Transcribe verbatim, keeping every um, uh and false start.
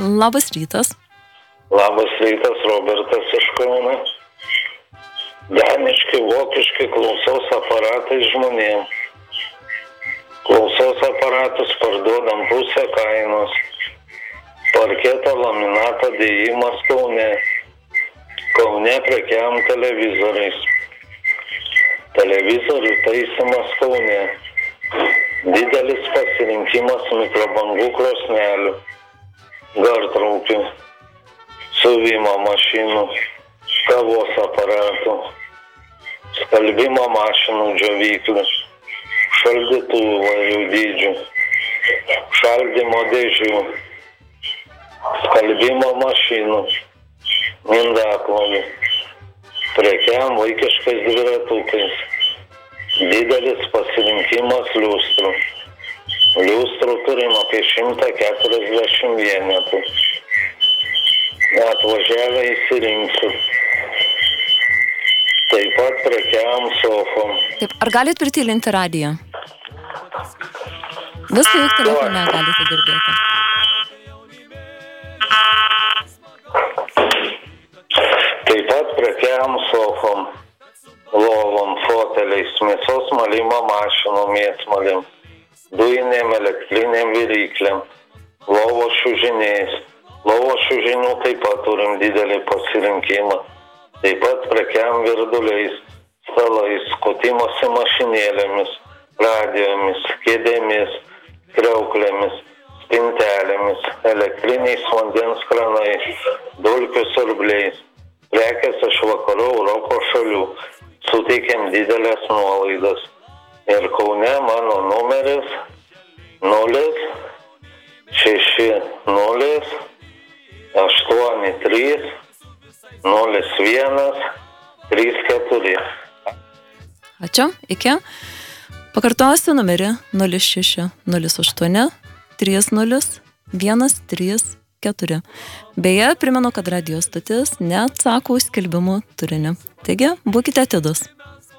Labas rytas. Labas rytas, Robertas iš Kauno. Daniški, vokiški klausos aparatai žmonėm. Klausos aparatus parduodam pusę kainos. Parketo laminato dėjimas Kaune. Kaune prekiam televizoriais. Televizorių taisymas Kaune. Didelis pasirinkimas mikrobangų krosnelių, gartraukių, siuvimo mašinų, kavos aparatų, skalbimo mašinų džiovyklių, šaldytuvų įvairių dydžių, šaldymo dėžių, skalbimo mašinų, indaplovių, prekiam vaikiškais dviratukais. Didelis pasirinkimas liustrų. Liustrų turim apie šimtą keturiasdešimt vienetų. Atvažiavę įsirinksit. Taip pat prekiam sofom. Taip, ar galit pritylinti radiją? Viską juk telefone galite girdėti. Taip pat prekiam sofom. Lovom, foteliais, mėsos malimo mašinom, mėsmalim, dujinėm, elektriniam viryklėm, lovos šiužiniais. Lovos šiužinių taip pat turim didelį pasirinkimą. Taip pat prekiam virduliais, stalais, skutimosi mašinėlėmis, radijomis, kėdėmis, kriauklėmis, spintelėmis, elektriniais vandens kranais, dulkių siurbliais. Prekės iš vakarų Europos šalių. Suteikiam didelės nuolaidas. Ir Kaune mano numeris nulis šeši nulis aštuoni trys nulis vienas trys keturi. Ačiū, iki. Pakartosiu numerį nulis šeši nulis aštuoni trys nulis vienas trys keturi. Beje, primenu, kad radijo stotis neatsako už skelbimų turinį. Taigi, būkite atidūs.